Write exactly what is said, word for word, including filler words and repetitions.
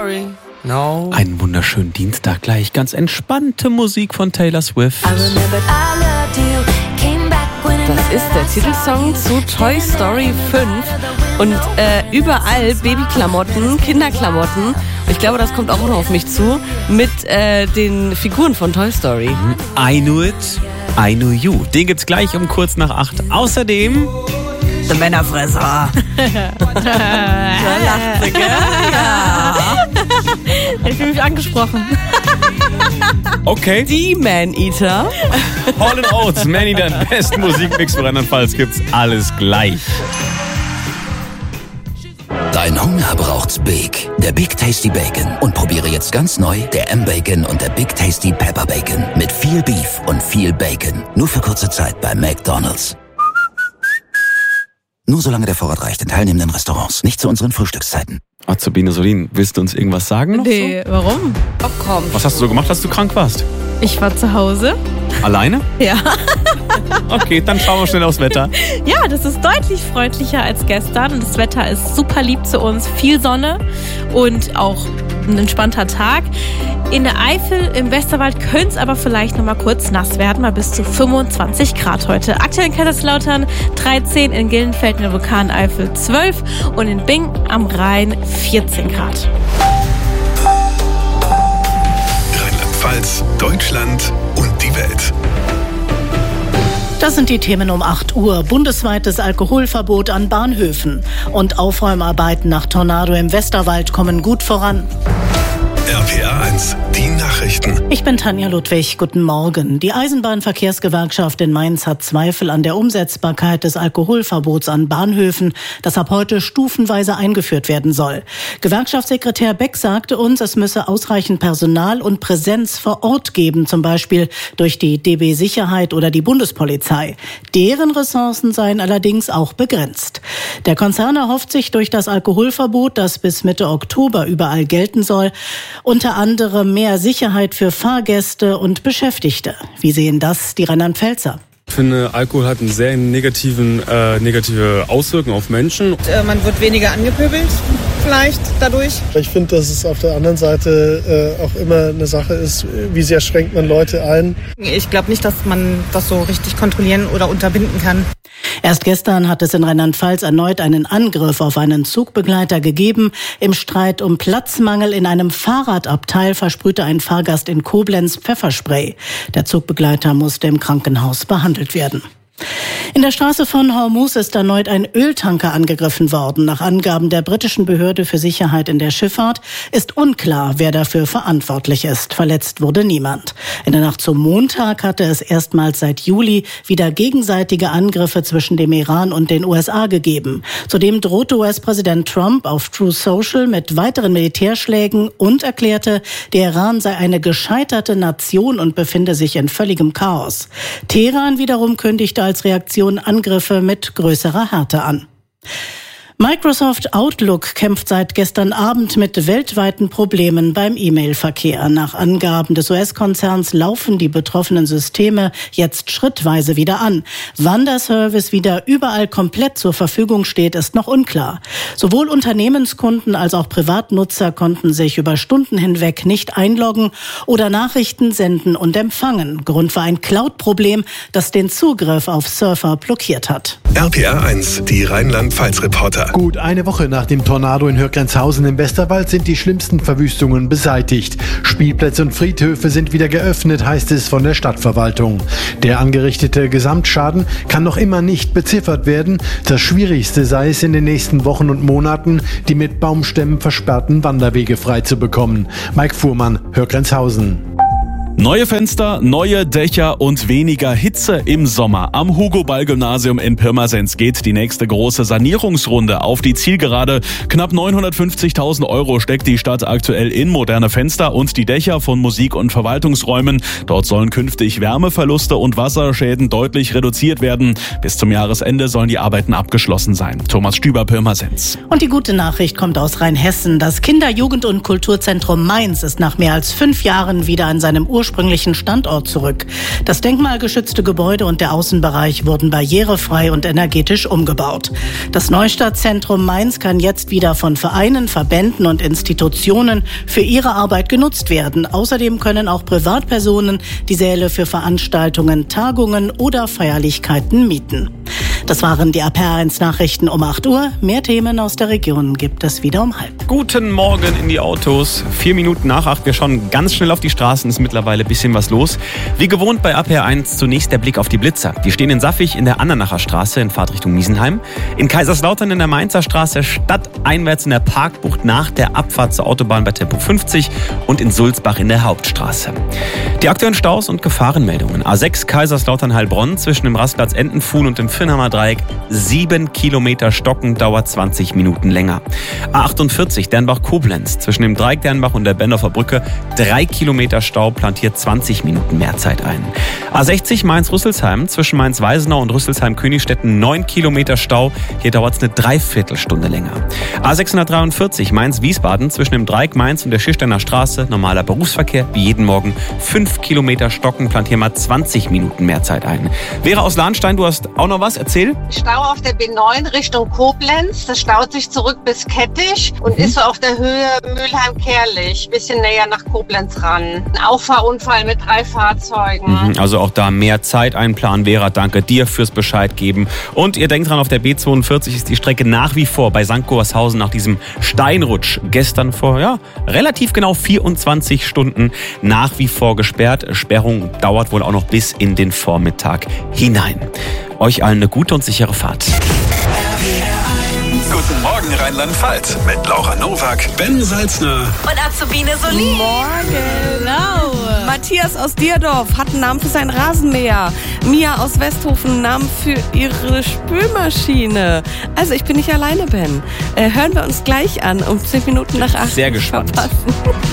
sorry. No. Einen wunderschönen Dienstag gleich. Ganz entspannte Musik von Taylor Swift. Das ist der Titelsong zu Toy Story fünf. Und äh, überall Babyklamotten, Kinderklamotten. Und ich glaube, das kommt auch noch auf mich zu. Mit äh, den Figuren von Toy Story. I Knew It, I Knew You. Den gibt's gleich um kurz nach acht. Außerdem... Der Männerfresser. Da lacht sie, gell? Ja. Ich fühle mich angesprochen. Okay. Die Man-Eater. Hall and Oates, Man-Eater, den besten Musikmix für Rheinland-Pfalz gibt's alles gleich. Dein Hunger braucht's Big. Der Big Tasty Bacon. Und probiere jetzt ganz neu der M-Bacon und der Big Tasty Pepper Bacon. Mit viel Beef und viel Bacon. Nur für kurze Zeit bei McDonald's. Nur solange der Vorrat reicht in teilnehmenden Restaurants. Nicht zu unseren Frühstückszeiten. Azubine Solin, willst du uns irgendwas sagen noch? Nee, so? Warum? Oh, komm. Was hast du so gemacht, als du krank warst? Ich war zu Hause. Alleine? Ja. Okay, dann schauen wir schnell aufs Wetter. Ja, das ist deutlich freundlicher als gestern. Das Wetter ist super lieb zu uns. Viel Sonne und auch ein entspannter Tag. In der Eifel, im Westerwald könnte es aber vielleicht noch mal kurz nass werden, mal bis zu fünfundzwanzig Grad heute. Aktuell in Kaiserslautern dreizehn, in Gillenfeld in der Vulkaneifel zwölf und in Bing am Rhein vierzehn Grad. Rheinland-Pfalz, Deutschland und die Welt. Das sind die Themen um acht Uhr. Bundesweites Alkoholverbot an Bahnhöfen. Und Aufräumarbeiten nach Tornado im Westerwald kommen gut voran. R P R eins, die Nachrichten. Ich bin Tanja Ludwig, guten Morgen. Die Eisenbahnverkehrsgewerkschaft in Mainz hat Zweifel an der Umsetzbarkeit des Alkoholverbots an Bahnhöfen, das ab heute stufenweise eingeführt werden soll. Gewerkschaftssekretär Beck sagte uns, es müsse ausreichend Personal und Präsenz vor Ort geben, zum Beispiel durch die D B Sicherheit oder die Bundespolizei. Deren Ressourcen seien allerdings auch begrenzt. Der Konzern erhofft sich durch das Alkoholverbot, das bis Mitte Oktober überall gelten soll, unter anderem mehr Sicherheit für Fahrgäste und Beschäftigte. Wie sehen das die Rheinland-Pfälzer? Ich finde, Alkohol hat eine sehr negativen, äh, negative Auswirkung auf Menschen. Äh, man wird weniger angepöbelt, vielleicht dadurch. Ich finde, dass es auf der anderen Seite äh, auch immer eine Sache ist, wie sehr schränkt man Leute ein. Ich glaube nicht, dass man das so richtig kontrollieren oder unterbinden kann. Erst gestern hat es in Rheinland-Pfalz erneut einen Angriff auf einen Zugbegleiter gegeben. Im Streit um Platzmangel in einem Fahrradabteil versprühte ein Fahrgast in Koblenz Pfefferspray. Der Zugbegleiter musste im Krankenhaus behandelt werden. In der Straße von Hormuz ist erneut ein Öltanker angegriffen worden. Nach Angaben der britischen Behörde für Sicherheit in der Schifffahrt ist unklar, wer dafür verantwortlich ist. Verletzt wurde niemand. In der Nacht zum Montag hatte es erstmals seit Juli wieder gegenseitige Angriffe zwischen dem Iran und den U S A gegeben. Zudem drohte U S-Präsident Trump auf Truth Social mit weiteren Militärschlägen und erklärte, der Iran sei eine gescheiterte Nation und befinde sich in völligem Chaos. Teheran wiederum kündigte als Reaktion Angriffe mit größerer Härte an. Microsoft Outlook kämpft seit gestern Abend mit weltweiten Problemen beim E-Mail-Verkehr. Nach Angaben des U S-Konzerns laufen die betroffenen Systeme jetzt schrittweise wieder an. Wann der Service wieder überall komplett zur Verfügung steht, ist noch unklar. Sowohl Unternehmenskunden als auch Privatnutzer konnten sich über Stunden hinweg nicht einloggen oder Nachrichten senden und empfangen. Grund war ein Cloud-Problem, das den Zugriff auf Surfer blockiert hat. R P R eins, die Rheinland-Pfalz-Reporter. Gut eine Woche nach dem Tornado in Hürgrenzhausen im Westerwald sind die schlimmsten Verwüstungen beseitigt. Spielplätze und Friedhöfe sind wieder geöffnet, heißt es von der Stadtverwaltung. Der angerichtete Gesamtschaden kann noch immer nicht beziffert werden. Das Schwierigste sei es in den nächsten Wochen und Monaten, die mit Baumstämmen versperrten Wanderwege frei zu bekommen. Mike Fuhrmann, Hürgrenzhausen. Neue Fenster, neue Dächer und weniger Hitze im Sommer. Am Hugo-Ball-Gymnasium in Pirmasens geht die nächste große Sanierungsrunde auf die Zielgerade. Knapp neunhundertfünfzigtausend Euro steckt die Stadt aktuell in moderne Fenster und die Dächer von Musik- und Verwaltungsräumen. Dort sollen künftig Wärmeverluste und Wasserschäden deutlich reduziert werden. Bis zum Jahresende sollen die Arbeiten abgeschlossen sein. Thomas Stüber, Pirmasens. Und die gute Nachricht kommt aus Rheinhessen. Das Kinder-, Jugend- und Kulturzentrum Mainz ist nach mehr als fünf Jahren wieder an seinem Ursprung ursprünglichen Standort zurück. Das denkmalgeschützte Gebäude und der Außenbereich wurden barrierefrei und energetisch umgebaut. Das Neustadtzentrum Mainz kann jetzt wieder von Vereinen, Verbänden und Institutionen für ihre Arbeit genutzt werden. Außerdem können auch Privatpersonen die Säle für Veranstaltungen, Tagungen oder Feierlichkeiten mieten. Das waren die A P R eins Nachrichten um acht Uhr. Mehr Themen aus der Region gibt es wieder um halb. Guten Morgen in die Autos. Vier Minuten nach acht. Wir schauen ganz schnell auf die Straßen. Ist mittlerweile ein bisschen was los. Wie gewohnt bei A P R eins zunächst der Blick auf die Blitzer. Die stehen in Saffig in der Andernacher Straße in Fahrtrichtung Miesenheim. In Kaiserslautern in der Mainzer Straße stadteinwärts in der Parkbucht nach der Abfahrt zur Autobahn bei Tempo fünfzig und in Sulzbach in der Hauptstraße. Die aktuellen Staus und Gefahrenmeldungen. A sechs Kaiserslautern-Heilbronn zwischen dem Rastplatz Entenfuhl und dem Vinnheimer Dreieck. Sieben Kilometer Stocken, dauert zwanzig Minuten länger. A achtundvierzig Dernbach-Koblenz zwischen dem Dreieck Dernbach und der Bendorfer Brücke. Drei Kilometer Stau, plant hier zwanzig Minuten mehr Zeit ein. A sechzig Mainz-Rüsselsheim zwischen Mainz-Weisenau und Rüsselsheim-Königstetten. Neun Kilometer Stau, hier dauert es eine Dreiviertelstunde länger. A sechshundertdreiundvierzig Mainz-Wiesbaden zwischen dem Dreieck Mainz und der Schirsteiner Straße. Normaler Berufsverkehr, wie jeden Morgen. Fünf Kilometer Stocken, plant hier mal zwanzig Minuten mehr Zeit ein. Vera aus Lahnstein, du hast auch noch was? Erzähl. Stau auf der B neun Richtung Koblenz. Das staut sich zurück bis Kettich und mhm. ist so auf der Höhe Mülheim-Kerlich. Bisschen näher nach Koblenz ran. Ein Auffahrunfall mit drei Fahrzeugen. Mhm, also auch da mehr Zeit einplanen. Vera, danke dir fürs Bescheid geben. Und ihr denkt dran, auf der B zweiundvierzig ist die Strecke nach wie vor bei Sankt Goarshausen nach diesem Steinrutsch gestern vor, ja, relativ genau vierundzwanzig Stunden nach wie vor gesperrt. Sperrung dauert wohl auch noch bis in den Vormittag hinein. Euch allen eine gute und sichere Fahrt. Guten Morgen Rheinland-Pfalz mit Laura Nowak, Ben Salzner und Azubine Solin. Morgen. Hello. Matthias aus Dierdorf hat einen Namen für sein Rasenmäher. Mia aus Westhofen einen Namen für ihre Spülmaschine. Also ich bin nicht alleine, Ben. Äh, hören wir uns gleich an um zehn Minuten nach acht. Sehr gespannt. Verpassen.